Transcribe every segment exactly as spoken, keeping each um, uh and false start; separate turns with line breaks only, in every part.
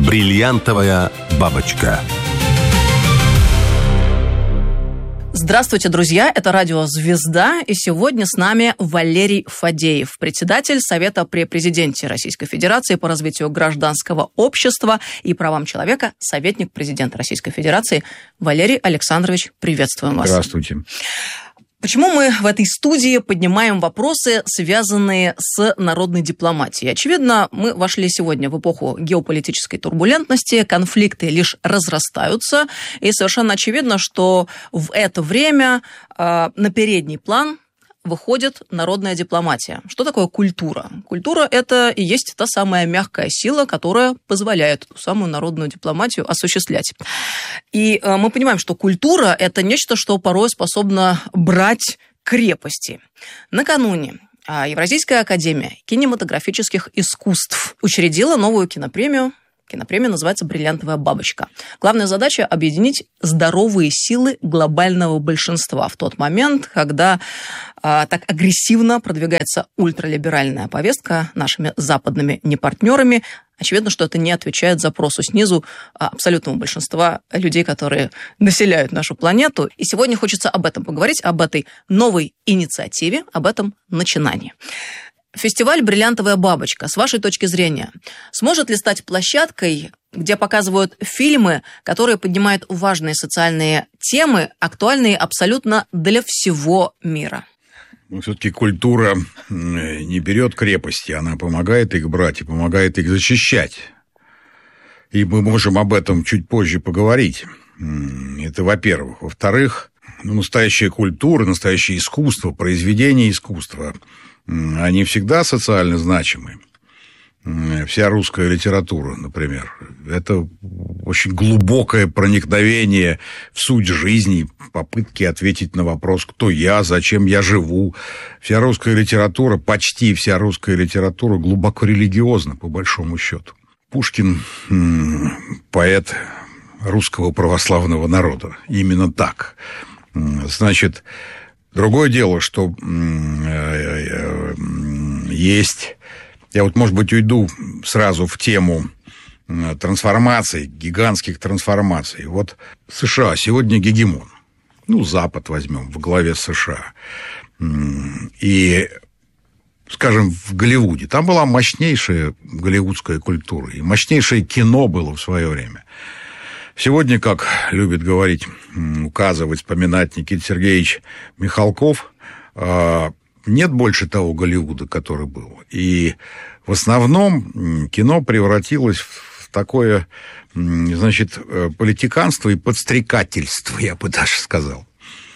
Бриллиантовая бабочка.
Здравствуйте, друзья! Это радио «Звезда», и сегодня с нами Валерий Фадеев, председатель Совета при президенте Российской Федерации по развитию гражданского общества и правам человека, советник президента Российской Федерации. Валерий Александрович, приветствуем вас.
Здравствуйте.
Почему мы в этой студии поднимаем вопросы, связанные с народной дипломатией? Очевидно, мы вошли сегодня в эпоху геополитической турбулентности, конфликты лишь разрастаются, и совершенно очевидно, что в это время э, на передний план выходит народная дипломатия. Что такое культура? Культура – это и есть та самая мягкая сила, которая позволяет ту самую народную дипломатию осуществлять. И э, мы понимаем, что культура – это нечто, что порой способно брать крепости. Накануне Евразийская академия кинематографических искусств учредила новую кинопремию. Кинопремия называется «Бриллиантовая бабочка». Главная задача – объединить здоровые силы глобального большинства в тот момент, когда а, так агрессивно продвигается ультралиберальная повестка нашими западными непартнерами. Очевидно, что это не отвечает запросу снизу абсолютного большинства людей, которые населяют нашу планету. И сегодня хочется об этом поговорить, об этой новой инициативе, об этом начинании. Фестиваль «Бриллиантовая бабочка», с вашей точки зрения, сможет ли стать площадкой, где показывают фильмы, которые поднимают важные социальные темы, актуальные абсолютно для всего мира?
Ну, все-таки культура не берет крепости, она помогает их брать и помогает их защищать. И мы можем об этом чуть позже поговорить. Это во-первых. Во-вторых, ну, настоящая культура, настоящее искусство, произведение искусства – они всегда социально значимы. Вся русская литература, например, это очень глубокое проникновение в суть жизни, попытки ответить на вопрос, кто я, зачем я живу. Вся русская литература, почти вся русская литература глубоко религиозна, по большому счету. Пушкин – поэт русского православного народа. Именно так. Значит, другое дело, что есть... Я вот, может быть, уйду сразу в тему трансформаций, гигантских трансформаций. Вот США сегодня гегемон. Ну, Запад возьмем во главе США. И, скажем, в Голливуде. Там была мощнейшая голливудская культура. И мощнейшее кино было в свое время. Сегодня, как любит говорить, указывать, вспоминать Никита Сергеевич Михалков, нет больше того Голливуда, который был. И в основном кино превратилось в такое, значит, политиканство и подстрекательство, я бы даже сказал.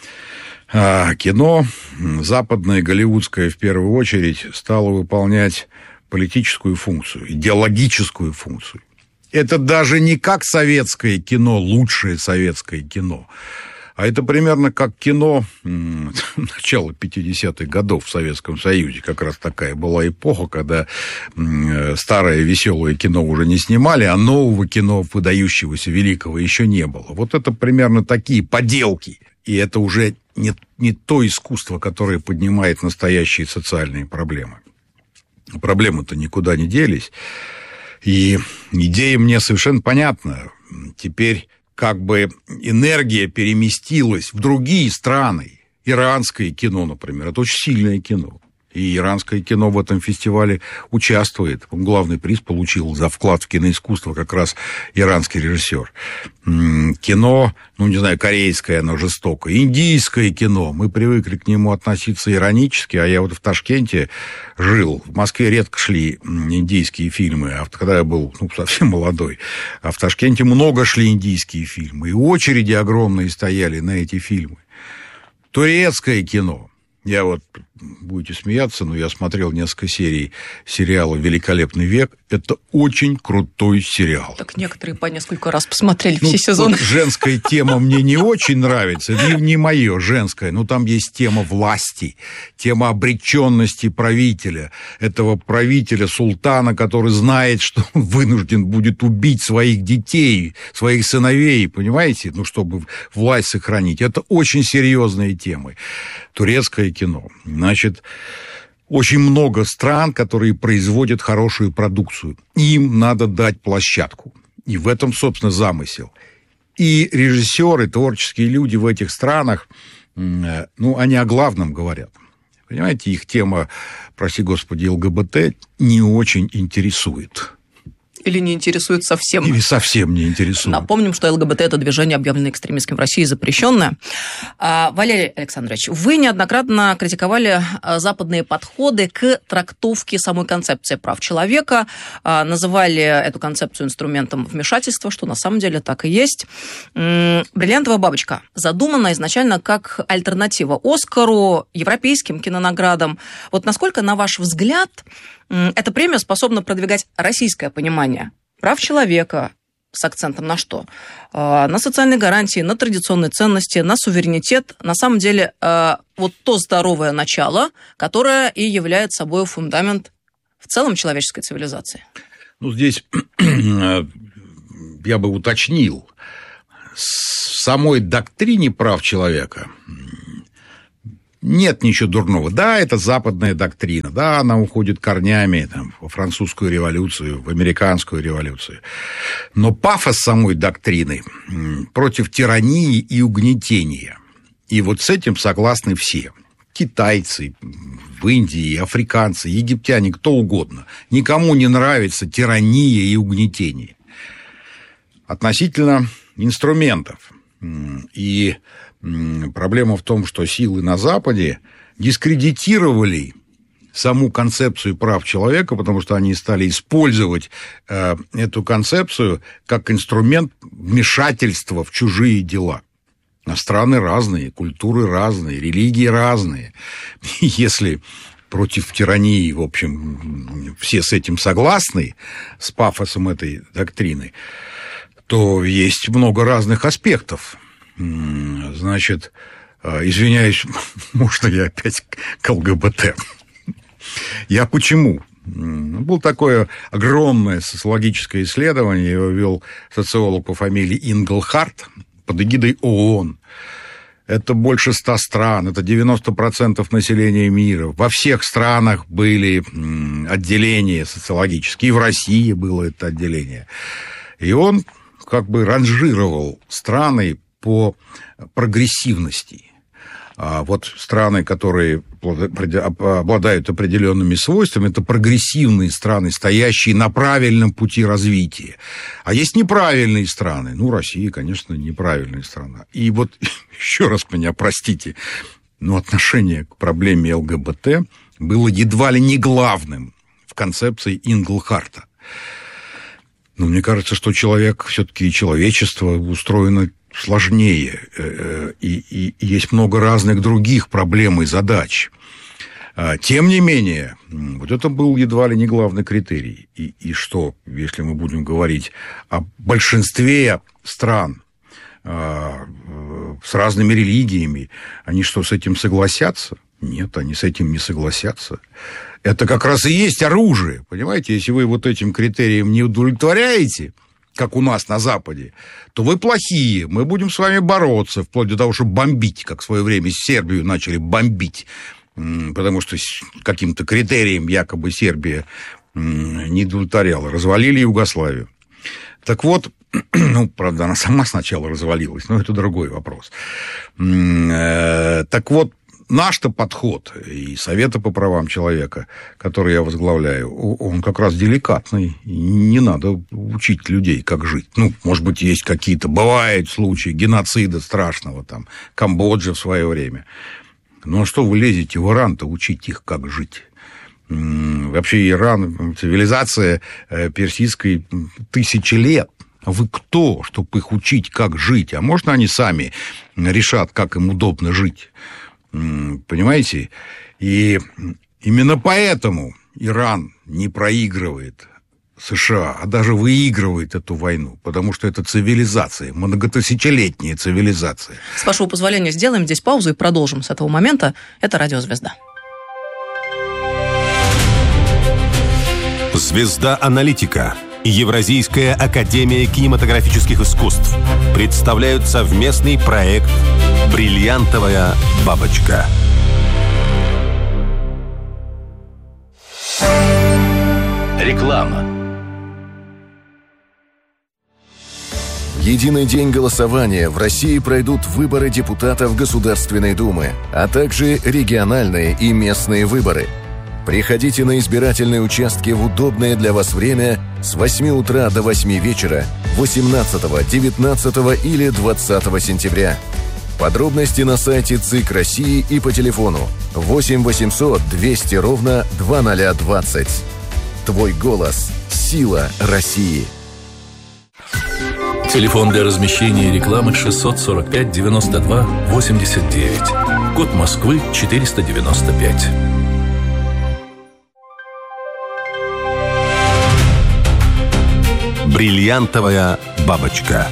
А кино, западное, голливудское в первую очередь, стало выполнять политическую функцию, идеологическую функцию. Это даже не как советское кино, лучшее советское кино, а это примерно как кино начала пятидесятых годов в Советском Союзе. Как раз такая была эпоха, когда старое веселое кино уже не снимали, а нового кино, выдающегося, великого, еще не было. Вот это примерно такие поделки. И это уже не, не то искусство, которое поднимает настоящие социальные проблемы. Проблемы-то никуда не делись. И идея мне совершенно понятна. Теперь как бы энергия переместилась в другие страны. Иранское кино, например, это очень сильное кино. И иранское кино в этом фестивале участвует. Главный приз получил за вклад в киноискусство как раз иранский режиссер. Кино, ну, не знаю, корейское, оно жестокое. Индийское кино, мы привыкли к нему относиться иронически, а я вот в Ташкенте жил. В Москве редко шли индийские фильмы, а когда я был, ну, совсем молодой. А в Ташкенте много шли индийские фильмы. И очереди огромные стояли на эти фильмы. Турецкое кино. Я вот, будете смеяться, но я смотрел несколько серий сериала «Великолепный век». Это очень крутой сериал.
Так некоторые по несколько раз посмотрели
ну,
все сезоны.
Женская тема мне не очень нравится, не, не мое женское, но там есть тема власти, тема обреченности правителя, этого правителя, султана, который знает, что он вынужден будет убить своих детей, своих сыновей, понимаете, ну, чтобы власть сохранить. Это очень серьезные темы. Турецкое кино. Значит, очень много стран, которые производят хорошую продукцию. Им надо дать площадку. И в этом, собственно, замысел. И режиссеры, творческие люди в этих странах, ну, они о главном говорят. Понимаете, их тема, прости господи, ЛГБТ не очень интересует.
Или не интересует совсем.
Или совсем не интересует.
Напомним, что ЛГБТ – это движение, объявленное экстремистским в России, запрещенное. Валерий Александрович, вы неоднократно критиковали западные подходы к трактовке самой концепции прав человека, называли эту концепцию инструментом вмешательства, что на самом деле так и есть. «Бриллиантовая бабочка» задумана изначально как альтернатива «Оскару», европейским кинонаградам. Вот насколько, на ваш взгляд, эта премия способна продвигать российское понимание прав человека с акцентом на что? На социальные гарантии, на традиционные ценности, на суверенитет. На самом деле, вот то здоровое начало, которое и является собой фундамент в целом человеческой цивилизации.
Ну, здесь я бы уточнил. В самой доктрине прав человека нет ничего дурного. Да, это западная доктрина, да, она уходит корнями там, во французскую революцию, в американскую революцию. Но пафос самой доктрины против тирании и угнетения. И вот с этим согласны все. Китайцы, в Индии, африканцы, египтяне, кто угодно. Никому не нравится тирания и угнетение. Относительно инструментов. И проблема в том, что силы на Западе дискредитировали саму концепцию прав человека, потому что они стали использовать э, эту концепцию как инструмент вмешательства в чужие дела. А страны разные, культуры разные, религии разные. И если против тирании, в общем, все с этим согласны, с пафосом этой доктрины, то есть много разных аспектов. Значит, извиняюсь, можно я опять к ЛГБТ? Я почему? Было такое огромное социологическое исследование, его вел социолог по фамилии Инглхарт под эгидой ООН. Это больше ста стран, это девяносто процентов населения мира. Во всех странах были отделения социологические, и в России было это отделение. И он как бы ранжировал страны по прогрессивности. А вот страны, которые обладают определенными свойствами, это прогрессивные страны, стоящие на правильном пути развития. А есть неправильные страны. Ну, Россия, конечно, неправильная страна. И вот, еще раз меня простите, но отношение к проблеме ЛГБТ было едва ли не главным в концепции Инглхарта. Но мне кажется, что человек, все-таки и человечество устроено сложнее, и, и, и есть много разных других проблем и задач. Тем не менее, вот это был едва ли не главный критерий. И, и что, если мы будем говорить о большинстве стран с разными религиями, они что, с этим согласятся? Нет, они с этим не согласятся. Это как раз и есть оружие, понимаете? Если вы вот этим критерием не удовлетворяете, как у нас на Западе, то вы плохие, мы будем с вами бороться, вплоть до того, чтобы бомбить, как в свое время Сербию начали бомбить, потому что каким-то критерием якобы Сербия не удовлетворяла, развалили Югославию. Так вот, ну, правда, она сама сначала развалилась, но это другой вопрос. Так вот, наш-то подход и Совета по правам человека, который я возглавляю, он как раз деликатный. Не надо учить людей, как жить. Ну, может быть, есть какие-то, бывают случаи геноцида страшного, там, Камбоджа в свое время. Ну, а что вы лезете в Иран-то учить их, как жить? Вообще Иран, цивилизация персидской тысячи лет. А вы кто, чтобы их учить, как жить? А можно они сами решат, как им удобно жить? Понимаете? И именно поэтому Иран не проигрывает США, а даже выигрывает эту войну, потому что это цивилизация, многотысячелетняя цивилизация.
С вашего позволения, сделаем здесь паузу и продолжим с этого момента. Это «Радиозвезда».
«Звезда аналитика» и Евразийская академия кинематографических искусств представляют совместный проект «Бриллиантовая бабочка». Реклама.
единый день голосования в России пройдут выборы депутатов Государственной Думы, а также региональные и местные выборы. Приходите на избирательные участки в удобное для вас время с восьми утра до восьми вечера восемнадцатого, девятнадцатого или двадцатого сентября. Подробности на сайте ЦИК России и по телефону восемь восемьсот двести ровно двадцать двадцать. Твой голос – сила России.
Телефон для размещения рекламы шестьсот сорок пять девяносто два восемьдесят девять. Код Москвы четыреста девяносто пять.
Бриллиантовая бабочка.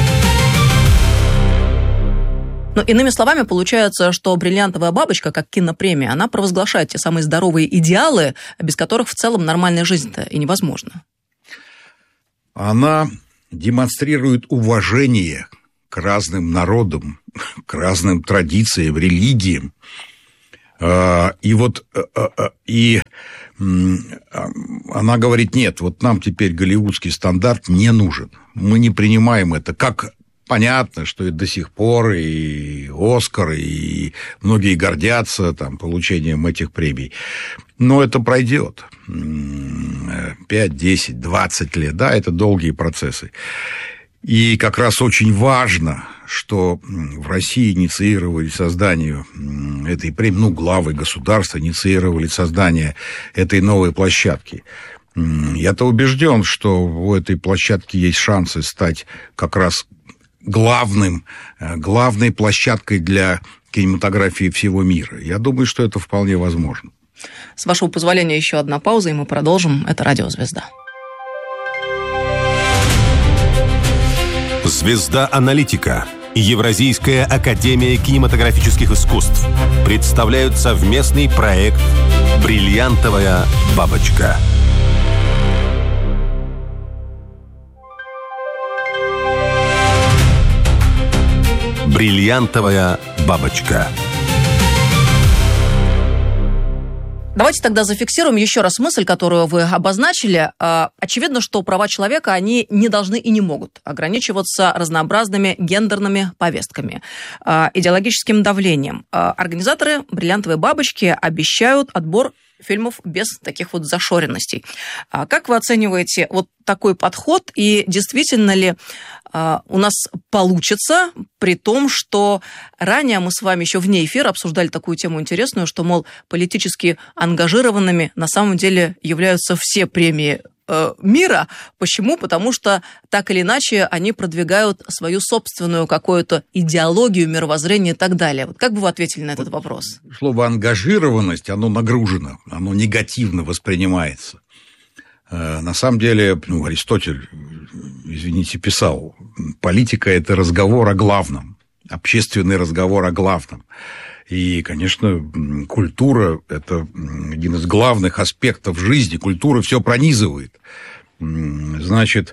Ну, иными словами, получается, что «Бриллиантовая бабочка», как кинопремия, она провозглашает те самые здоровые идеалы, без которых в целом нормальная жизнь-то и невозможна.
Она демонстрирует уважение к разным народам, к разным традициям, религиям. И вот и она говорит: нет, вот нам теперь голливудский стандарт не нужен. Мы не принимаем это. Как понятно, что и до сих пор и «Оскар», и многие гордятся там получением этих премий. Но это пройдет. пять, десять, двадцать лет. Да, это долгие процессы. И как раз очень важно, что в России инициировали создание этой премии, ну, главы государства инициировали создание этой новой площадки. Я-то убежден, что у этой площадки есть шансы стать как раз главным, главной площадкой для кинематографии всего мира. Я думаю, что это вполне возможно.
С вашего позволения, еще одна пауза, и мы продолжим. Это «Радио Звезда».
«Звезда Аналитика» и Евразийская академия кинематографических искусств представляют совместный проект «Бриллиантовая бабочка». «Бриллиантовая бабочка».
Давайте тогда зафиксируем еще раз мысль, которую вы обозначили. Очевидно, что права человека, они не должны и не могут ограничиваться разнообразными гендерными повестками, идеологическим давлением. Организаторы «Бриллиантовой бабочки» обещают отбор фильмов без таких вот зашоренностей. Как вы оцениваете вот такой подход, и действительно ли у нас получится, при том, что ранее мы с вами еще вне эфира обсуждали такую тему интересную, что, мол, политически ангажированными на самом деле являются все премии мира. Почему? Потому что так или иначе они продвигают свою собственную какую-то идеологию, мировоззрение и так далее. Вот как бы вы ответили на этот вопрос?
Слово «ангажированность», оно нагружено, оно негативно воспринимается. На самом деле, ну, Аристотель, извините, писал: политика – это разговор о главном, общественный разговор о главном. И, конечно, культура – это один из главных аспектов жизни. Культура все пронизывает. Значит,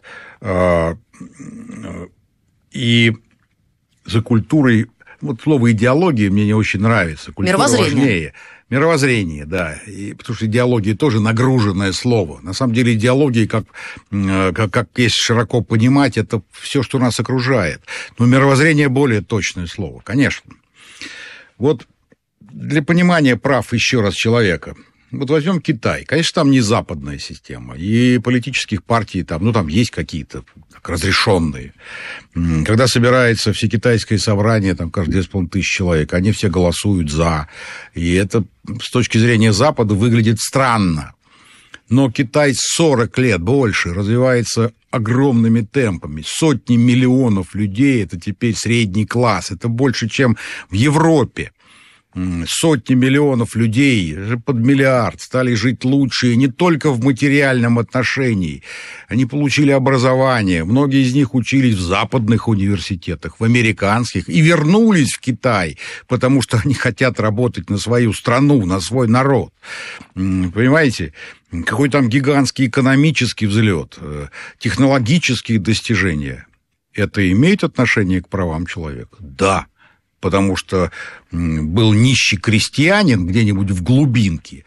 и за культурой... Вот слово «идеология» мне не очень нравится. Культура
Мировоззрение.
Важнее. Мировоззрение, да. И, потому что идеология тоже нагруженное слово. На самом деле идеология, как, как, как если широко понимать, это все, что нас окружает. Но мировоззрение более точное слово, конечно. Вот для понимания прав, еще раз, человека. Вот возьмем Китай. Конечно, там не западная система. И политических партий там, ну, там есть какие-то как разрешенные. Когда собирается всекитайское собрание, там каждые две с половиной тысячи человек, они все голосуют за. И это с точки зрения Запада выглядит странно. Но Китай сорок лет больше развивается огромными темпами. Сотни миллионов людей – это теперь средний класс. Это больше, чем в Европе. Сотни миллионов людей, под миллиард, стали жить лучше, и не только в материальном отношении. Они получили образование, многие из них учились в западных университетах, в американских, и вернулись в Китай, потому что они хотят работать на свою страну, на свой народ. Понимаете? Какой там гигантский экономический взлет, технологические достижения. Это имеет отношение к правам человека? Да. Потому что был нищий крестьянин где-нибудь в глубинке,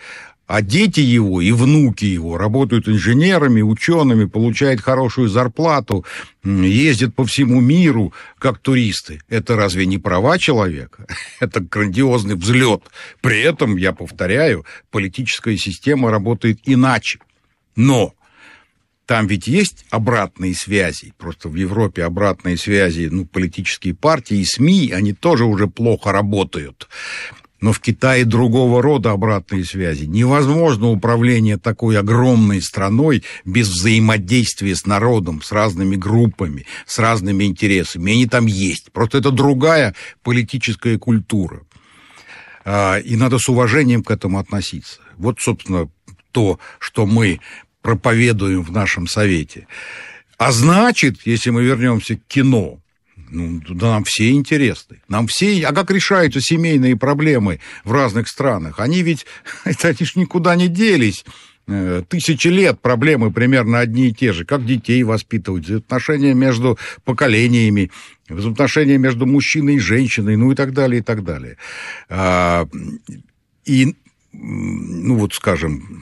А дети его и внуки его работают инженерами, учеными, получают хорошую зарплату, ездят по всему миру, как туристы. Это разве не права человека? Это грандиозный взлет. При этом, я повторяю, политическая система работает иначе. Но там ведь есть обратные связи. Просто в Европе обратные связи, ну, политические партии и СМИ, они тоже уже плохо работают. Но в Китае другого рода обратные связи. Невозможно управление такой огромной страной без взаимодействия с народом, с разными группами, с разными интересами. И они там есть. Просто это другая политическая культура. И надо с уважением к этому относиться. Вот, собственно, то, что мы проповедуем в нашем совете. А значит, если мы вернемся к кино, ну, да, нам все интересны. Нам все... А как решаются семейные проблемы в разных странах? Они ведь... Это они ж никуда не делись. Тысячи лет проблемы примерно одни и те же. Как детей воспитывать, взаимоотношения между поколениями, взаимоотношения между мужчиной и женщиной, ну и так далее, и так далее. И, ну вот, скажем,